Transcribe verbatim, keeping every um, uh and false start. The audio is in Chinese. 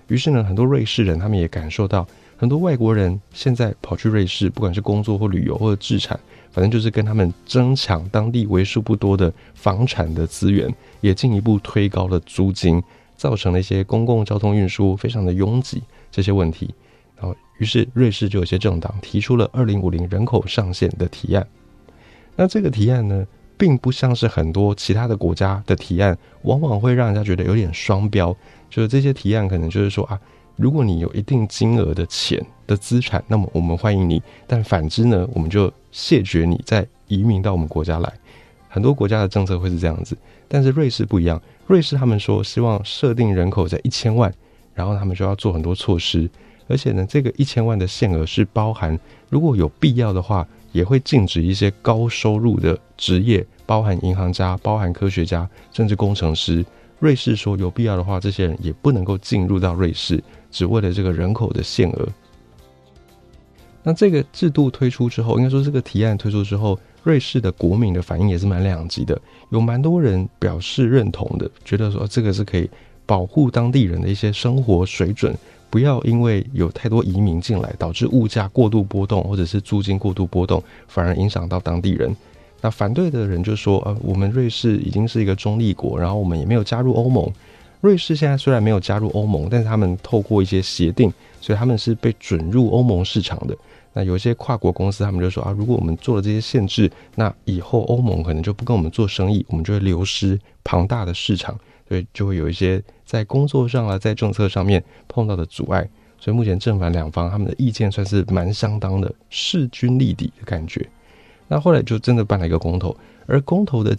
于是呢，很多瑞士人他们也感受到，很多外国人现在跑去瑞士，不管是工作或旅游或者置产，反正就是跟他们争抢当地为数不多的房产的资源，也进一步推高了租金，造成了一些公共交通运输非常的拥挤这些问题。然后，于是瑞士就有些政党提出了二零五零人口上限的提案。那这个提案呢，并不像是很多其他的国家的提案，往往会让人家觉得有点双标。就是这些提案可能就是说啊，如果你有一定金额的钱的资产，那么我们欢迎你，但反之呢，我们就谢绝你再移民到我们国家来。很多国家的政策会是这样子，但是瑞士不一样。瑞士他们说希望设定人口在一千万，然后他们就要做很多措施，而且呢，这个一千万的限额是包含如果有必要的话，也会禁止一些高收入的职业，包含银行家、包含科学家，甚至工程师。瑞士说有必要的话，这些人也不能够进入到瑞士，只为了这个人口的限额。那这个制度推出之后，应该说这个提案推出之后，瑞士的国民的反应也是蛮两极的，有蛮多人表示认同的，觉得说这个是可以保护当地人的一些生活水准，不要因为有太多移民进来，导致物价过度波动，或者是租金过度波动，反而影响到当地人。那反对的人就说，呃，我们瑞士已经是一个中立国，然后我们也没有加入欧盟。瑞士现在虽然没有加入欧盟，但是他们透过一些协定，所以他们是被准入欧盟市场的。那有一些跨国公司，他们就说啊，如果我们做了这些限制，那以后欧盟可能就不跟我们做生意，我们就会流失庞大的市场，所以就会有一些在工作上啊，在政策上面碰到的阻碍。所以目前正反两方他们的意见算是蛮相当的，势均力敌的感觉。那后来就真的办了一个公投，而公投的